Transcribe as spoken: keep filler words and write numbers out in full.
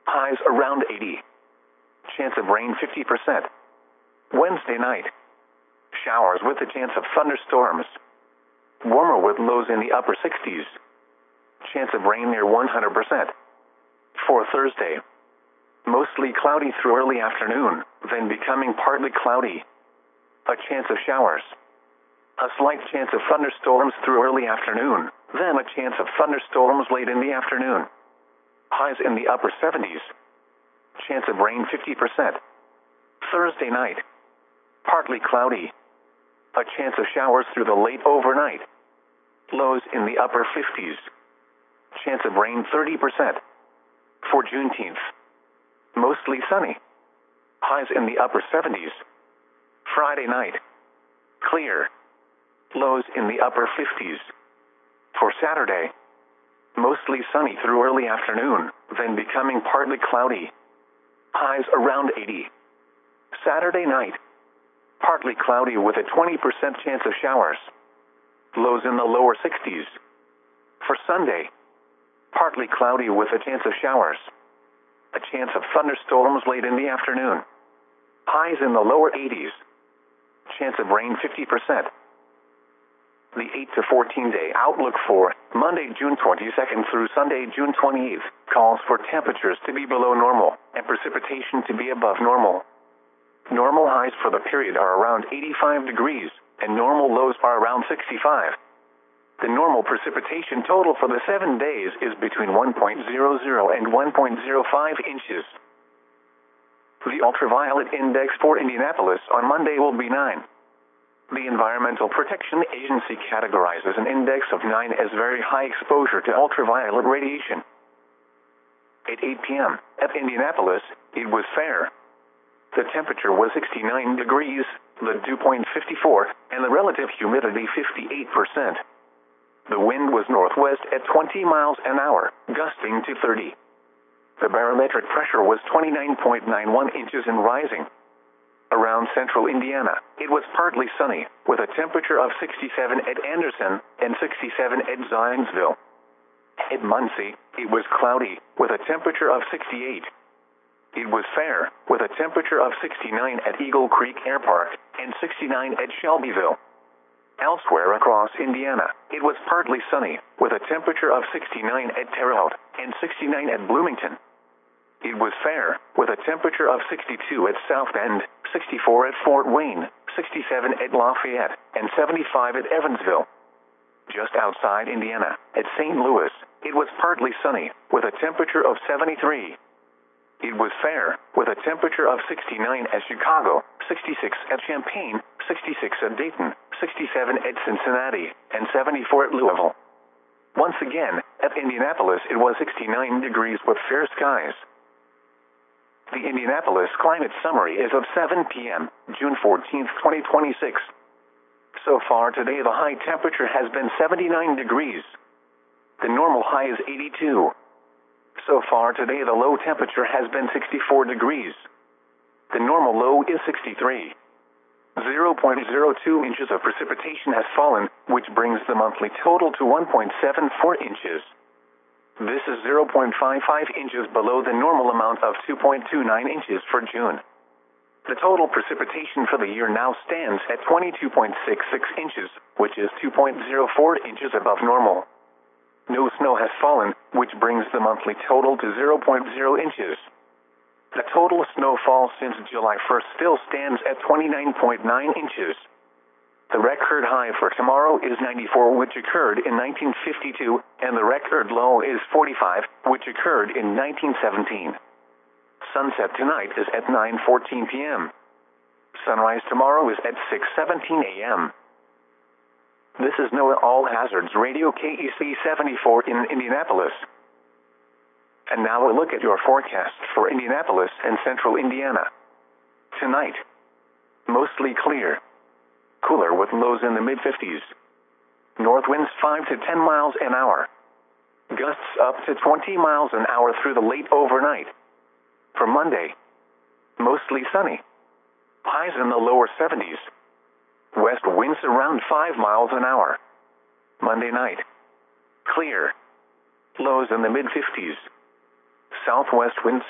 Highs around eighty. Chance of rain fifty percent. Wednesday night. Showers with a chance of thunderstorms. Warmer with lows in the upper sixties. Chance of rain near one hundred percent. For Thursday. Mostly cloudy through early afternoon, then becoming partly cloudy. A chance of showers. A slight chance of thunderstorms through early afternoon, then a chance of thunderstorms late in the afternoon. Highs in the upper seventies. Chance of rain fifty percent. Thursday night. Partly cloudy. A chance of showers through the late overnight. Lows in the upper fifties. Chance of rain thirty percent. For Juneteenth. Mostly sunny. Highs in the upper seventies. Friday night. Clear. Lows in the upper fifties. For Saturday. Mostly sunny through early afternoon, then becoming partly cloudy. Highs around eighty. Saturday night. Partly cloudy with a twenty percent chance of showers. Lows in the lower sixties. For Sunday. Partly cloudy with a chance of showers. A chance of thunderstorms late in the afternoon. Highs in the lower eighties. Chance of rain fifty percent. The eight to fourteen day outlook for Monday, June twenty-second through Sunday, June twenty-eighth, calls for temperatures to be below normal and precipitation to be above normal. Normal highs for the period are around eighty-five degrees, and normal lows are around sixty-five. The normal precipitation total for the seven days is between one point zero zero and one point zero five inches. The ultraviolet index for Indianapolis on Monday will be nine. The Environmental Protection Agency categorizes an index of nine as very high exposure to ultraviolet radiation. At eight p m at Indianapolis, it was fair. The temperature was sixty-nine degrees, the dew point fifty-four, and the relative humidity fifty-eight percent. The wind was northwest at twenty miles an hour, gusting to thirty. The barometric pressure was twenty-nine point nine one inches and rising. Around central Indiana, it was partly sunny, with a temperature of sixty-seven at Anderson and sixty-seven at Zionsville. At Muncie, it was cloudy, with a temperature of sixty-eight. It was fair, with a temperature of sixty-nine at Eagle Creek Air Park and sixty-nine at Shelbyville. Elsewhere across Indiana, it was partly sunny, with a temperature of sixty-nine at Terre Haute and sixty-nine at Bloomington. It was fair, with a temperature of sixty-two at South Bend, sixty-four at Fort Wayne, sixty-seven at Lafayette, and seventy-five at Evansville. Just outside Indiana, at Saint Louis, it was partly sunny, with a temperature of seventy-three. It was fair, with a temperature of sixty-nine at Chicago, sixty-six at Champaign, sixty-six at Dayton, sixty-seven at Cincinnati, and seventy-four at Louisville. Once again, at Indianapolis it was sixty-nine degrees with fair skies. The Indianapolis Climate Summary is of seven p m, June fourteenth, twenty twenty-six. So far today the high temperature has been seventy-nine degrees. The normal high is eighty-two. So far today the low temperature has been sixty-four degrees. The normal low is sixty-three. zero point zero two inches of precipitation has fallen, which brings the monthly total to one point seven four inches. This is zero point five five inches below the normal amount of two point two nine inches for June. The total precipitation for the year now stands at twenty-two point six six inches, which is two point zero four inches above normal. No snow has fallen, which brings the monthly total to zero point zero inches. The total snowfall since July first still stands at twenty-nine point nine inches. The record high for tomorrow is ninety-four, which occurred in nineteen fifty-two, and the record low is forty-five, which occurred in nineteen seventeen. Sunset tonight is at nine fourteen p m Sunrise tomorrow is at six seventeen a m This is NOAA All Hazards Radio K E C seventy-four in Indianapolis. And now a look at your forecast for Indianapolis and central Indiana. Tonight, mostly clear. Cooler with lows in the mid fifties. North winds five to ten miles an hour. Gusts up to twenty miles an hour through the late overnight. For Monday, mostly sunny. Highs in the lower seventies. West winds around five miles an hour. Monday night, clear. Lows in the mid fifties. Southwest winds